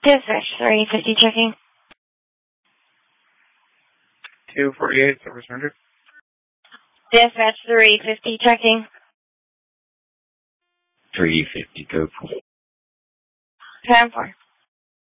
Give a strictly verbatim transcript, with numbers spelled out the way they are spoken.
Dispatch three fifty checking. two forty-eight, service rendered. Dispatch three fifty checking. three fifty, go for ten four.